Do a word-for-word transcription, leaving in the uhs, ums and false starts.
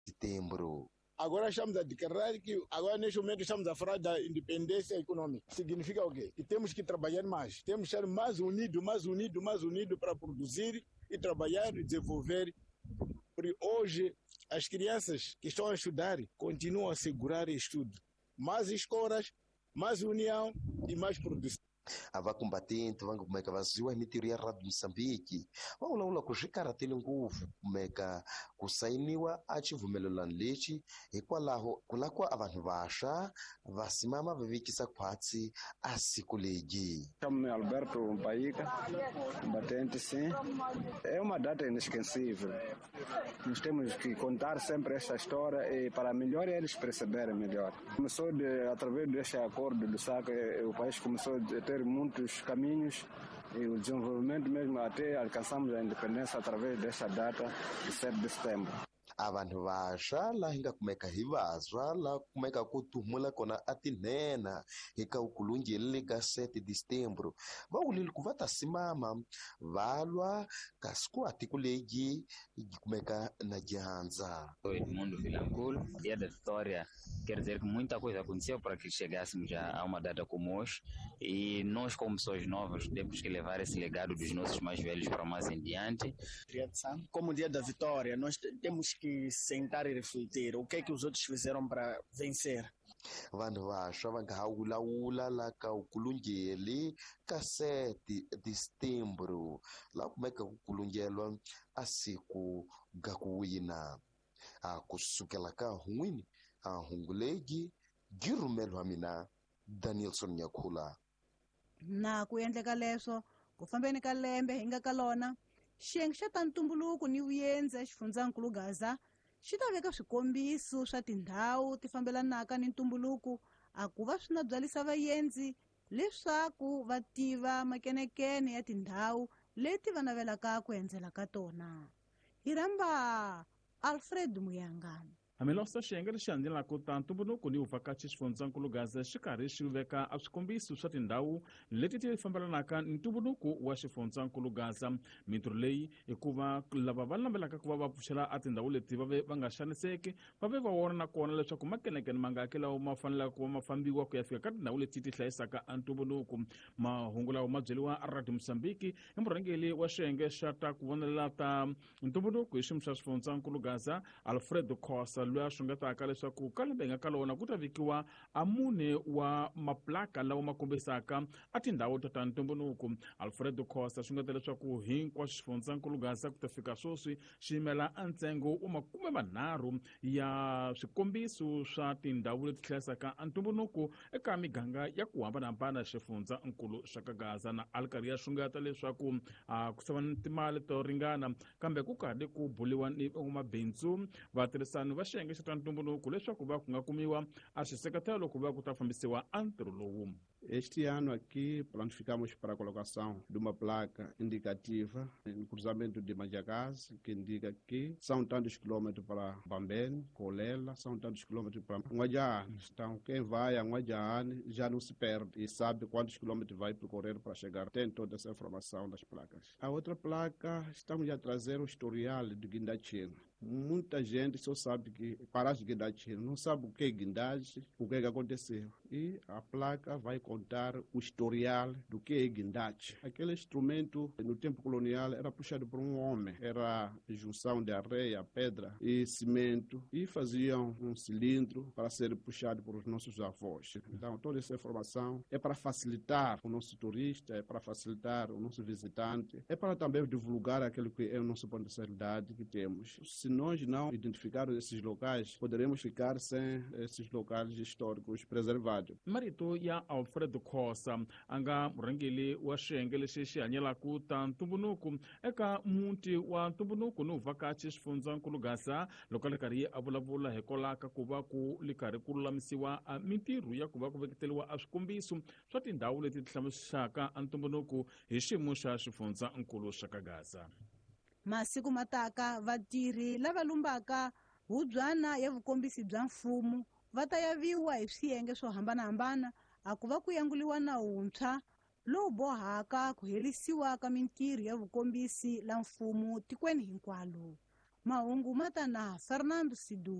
setembro. Agora estamos a declarar que, agora neste momento estamos a falar da independência econômica. Significa o quê? Que temos que trabalhar mais, temos que estar mais unidos, mais unidos, mais unidos para produzir e trabalhar e desenvolver. Porque hoje as crianças que estão a estudar continuam a segurar estudo. Mais escolas, mais união e mais produção. Ava combatente vangu kumeka vaziwa mitiria Rádio Moçambique vaulaula kuzvikaratele nguvu kumeka kusainiwa achivumelelano lechi hikwalaho kulakwa avanhu vasha vasimama vavikisa kwatsi asiku legi. Chamo-me Alberto Mpaíca, combatente, sim. É uma data inesquecível. Nós temos que contar sempre esta história e para melhor eles perceberem melhor. Começou de, através deste acordo do S A C, o país começou a ter muitos caminhos e o desenvolvimento mesmo até alcançamos a independência através desta data de sete de setembro. Avanhu vasha la hinga kumeka hivazwa la kumeka kutumula kona atinena hika ukulunjele ka sete de setembro vaulili kuvata simama valwa kasku atikulegi kumeka na janza. Edmundo Vilanculo, dia da vitória, quer dizer que muita coisa aconteceu para que chegássemos já a uma data como hoje e nós como pessoas novas temos que levar esse legado dos nossos mais velhos para mais em diante. Como dia da vitória, nós temos que sentar e refletir o que é que os outros fizeram para vencer. Vanhu vasha vangahaulaula la ka ukulunjeli ka sete de setembro la kumeka kukulunjelwa asiku gakuwina akusukela ka huwini ahungulegi girumelwa mina Danielson Nyakhula. Na ku endleka leswo ku fambeni ka lembe hi nga ka lona xiyenge xa ta ntumbuluko ni vuyenzi ya xifundzankulu Gaza xi ta veka swikombiso swa tindhawu ti fambelanaka ni ntumbuluko a ku va swi na byalisa vayenzi leswaku va tiva makenekene ya tindhawu leti va navelaka ku endzela ka tona. Hi rhamba Alfred Muyangani. Hamilose xiyenge lexi handzelaka ta ntumbuluko ni uvakachi xifundzankulu Gaza xi karhi xi veka a swikombiso swa tindhawu leti ti fambelanaka ni ntumbuluko wa xifundzankulu Gaza. Mintirho leyi i ku va lava va navelaka ku va va pfuxela a tindhawu leti va ve va nga xaniseki va ve va vona na kona leswaku makenekene ma nga hakelawo ma fanelaka ku va ma fambiwa ku ya fika ka tindhawu leti ti hlayisaka a ntumbuluko. Mahungu lawa ma byeliwa Radio Moçambique hi murhangeli wa xiyenge xa ta ku vonelela ta ntumbuluko hi xiyimo xa xifundzankulu Gaza Alfredo Khosa loyi a xungetaka leswaku ka lembe nga ka lona ku ta vikiwa a mune wa maplaka lawa ma kombisaka a tindhawu ta ta ntumbuluko. Alfredo Khosa xungeta leswaku hinkwaswo xifundzankulu Gaza ku ta fika swoswi xi yimela a ntsengo wa makume manharhu ya swikombiso swa tindhawu leti hlayisaka a ntumbuluko eka miganga ya ku hambanahambana xifundzankulu xa ka Gaza. Na alkari ya xungeta leswaku a ku sava ni timali to ringana kambe ku karhi ku buliwa ni van'wamabindzu vatirhisani va xiyenge xa ta ntumbuluko leswaku va ku nga kumiwa a xiseketelo ku va ku ta fambisiwa a ntirho lowu. Este ano aqui planificamos para a colocação de uma placa indicativa no cruzamento de Manjacás, que indica que são tantos quilômetros para Bambene, Colela, são tantos quilômetros para Nguadjane. Então, quem vai a Nguadjane já não se perde e sabe quantos quilômetros vai percorrer para chegar. Tem toda essa informação das placas. A outra placa, estamos a trazer o historial de Guindachina. Muita gente só sabe que paraste de Guindachina, não sabe o que é guindagem, o que é que aconteceu. E a placa vai contar o historial do que é guindaste. Aquele instrumento, no tempo colonial, era puxado por um homem. Era junção de areia, pedra e cimento. E faziam um cilindro para ser puxado por os nossos avós. Então, toda essa informação é para facilitar o nosso turista, é para facilitar o nosso visitante, é para também divulgar aquilo que é a nossa potencialidade que temos. Se nós não identificarmos esses locais, poderemos ficar sem esses locais históricos preservados. Marito ya Alfredo Khosa anga murhangeli wa xiyenge lexi xi hanyelaku ta ntumbuluko eka muti wa ntumbuluko ni uvakachi xifundzankulu Gaza loko li karhi a vulavula hikolaka ku va ku li karhi ku lulamisiwa a mintirho ya ku va ku veketeliwa a swikombiso swa tindhawu leti ti hlamusaka a ntumbuluko hi xiyimo xa xifundzankulu xa ka Gaza. Masiku mataka vatirhi lava lumbaka hubyana ya vukombisi bya mfumo va ta yaviwa hi swiyenge swo hambanahambana a ku va ku yanguliwa nawu wuntshwa lowu bohaka ku herisiwa ka mintirho ya vukombisi la mfumo tikweni hinkwalo. mahungu matana Fernando Sidu.